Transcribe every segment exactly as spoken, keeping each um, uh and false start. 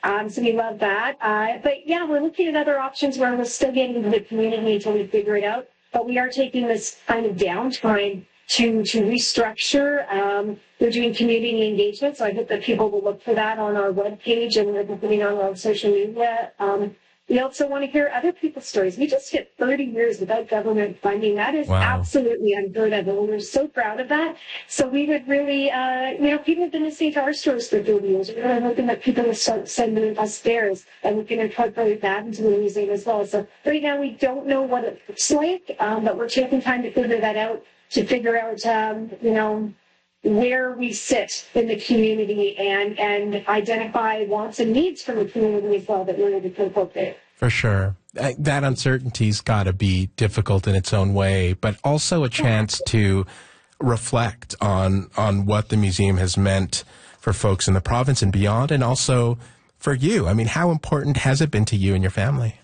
Um, so we love that. Uh, but yeah, we're looking at other options where we're still getting into the community until we figure it out. But we are taking this kind of downtime to to restructure. Um, we're doing community engagement, so I hope that people will look for that on our webpage and we're putting on our social media. Um, we also want to hear other people's stories. We just hit thirty years without government funding. That is Wow. absolutely unheard of, and we're so proud of that. So we would really, uh, you know, people have been listening to our stories for thirty years. We're really hoping that people will start sending us theirs, and we can incorporate that into the museum as well. So right now we don't know what it looks like, um, but we're taking time to figure that out, to figure out, um, you know, where we sit in the community and, and identify wants and needs from the community as well that we're able to incorporate. For sure. That uncertainty's got to be difficult in its own way, but also a chance to reflect on, on what the museum has meant for folks in the province and beyond, and also for you. I mean, how important has it been to you and your family?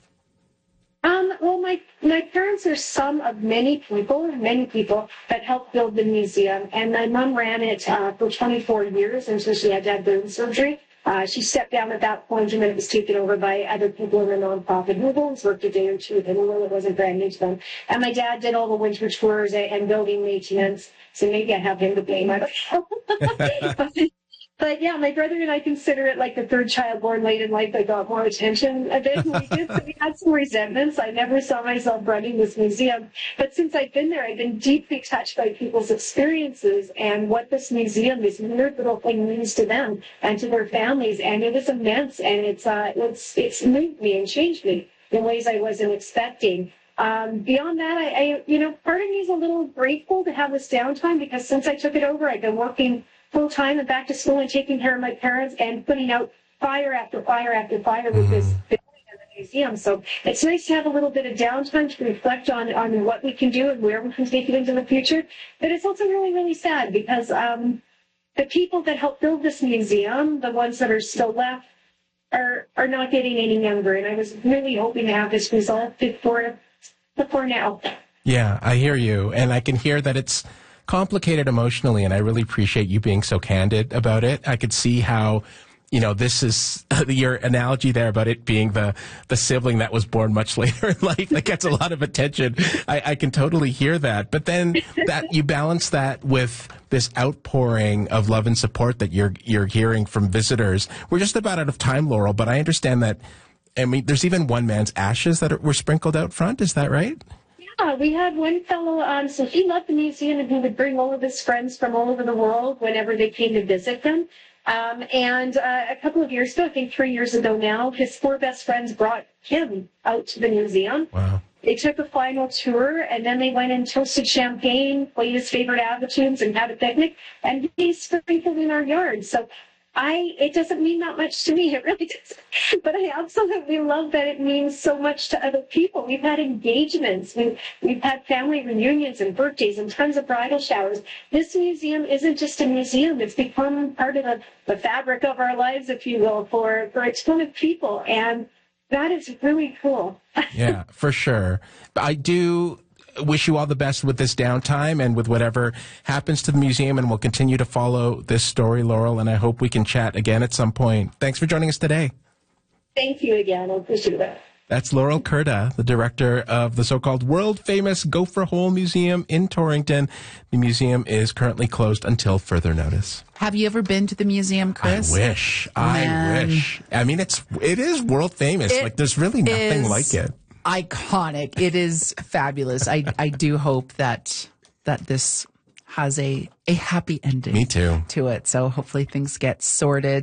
Um, well, my, my parents are some of many people, many people that helped build the museum. And my mom ran it uh, for twenty-four years until she had to have burn surgery. Uh, she stepped down at that point and then it was taken over by other people in the nonprofit who once worked a day or two, and really wasn't brand new to them. And my dad did all the winter tours and building maintenance, so maybe I have him to blame. I don't know. but, But yeah, my brother and I consider it like the third child born late in life that got more attention a bit. We did, so we had some resentments. I never saw myself running this museum. But since I've been there, I've been deeply touched by people's experiences and what this museum, this weird little thing, means to them and to their families. And it is immense, and it's uh, it's it's moved me and changed me in ways I wasn't expecting. Um, beyond that, I, I, you know, part of me is a little grateful to have this downtime, because since I took it over, I've been working full time and back to school and taking care of my parents and putting out fire after fire after fire with this building and the museum. So it's nice to have a little bit of downtime to reflect on, on what we can do and where we can take it into the future. But it's also really, really sad because um, the people that helped build this museum, the ones that are still left, are, are not getting any younger. And I was really hoping to have this resolved before, before now. Yeah, I hear you. And I can hear that it's complicated emotionally, and I really appreciate you being so candid about it. I could see how, you know, this is your analogy there about it being the, the sibling that was born much later in life that gets a lot of attention. I, I can totally hear that. But then that you balance that with this outpouring of love and support that you're, you're hearing from visitors. We're just about out of time, Laurel, but I understand that, I mean, there's even one man's ashes that were sprinkled out front. Is that right? Yeah, we had one fellow, um, so he loved the museum and he would bring all of his friends from all over the world whenever they came to visit them. Um, and uh, a couple of years ago, I think three years ago now, his four best friends brought him out to the museum. Wow. They took a final tour, and then they went and toasted champagne, played his favorite Abitunes, and had a picnic, and he sprinkled in our yard. So I, it doesn't mean that much to me, it really doesn't. But I absolutely love that it means so much to other people. We've had engagements, we've, we've had family reunions and birthdays and tons of bridal showers. This museum isn't just a museum, it's become part of the, the fabric of our lives, if you will, for, for a ton of people. And that is really cool. Yeah, for sure. I do wish you all the best with this downtime and with whatever happens to the museum, and we'll continue to follow this story, Laurel, and I hope we can chat again at some point. Thanks for joining us today. Thank you again. I appreciate it. That's Laurel Curda, the director of the so-called world-famous Gopher Hole Museum in Torrington. The museum is currently closed until further notice. Have you ever been to the museum, Chris? I wish. Man. I wish. I mean, it's it is world-famous. It Like, there's really nothing like it. Iconic. It is fabulous. I, I do hope that that this has a, a happy ending. Me too. To it. So hopefully things get sorted.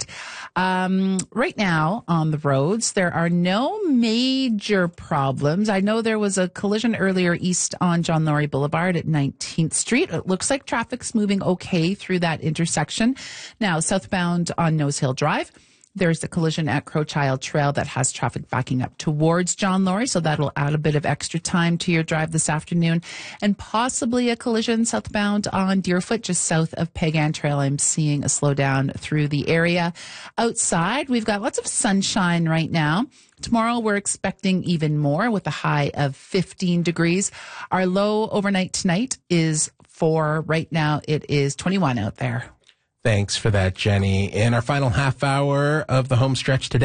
Um, right now on the roads, there are no major problems. I know there was a collision earlier east on John Laurie Boulevard at nineteenth Street. It looks like traffic's moving okay through that intersection. Now, southbound on Nose Hill Drive, there's a collision at Crowchild Trail that has traffic backing up towards John Laurie, so that'll add a bit of extra time to your drive this afternoon. And possibly a collision southbound on Deerfoot, just south of Pagan Trail. I'm seeing a slowdown through the area. Outside, we've got lots of sunshine right now. Tomorrow, we're expecting even more with a high of fifteen degrees. Our low overnight tonight is four. Right now, it is twenty-one out there. Thanks for that, Jenny. In our final half hour of the home stretch today,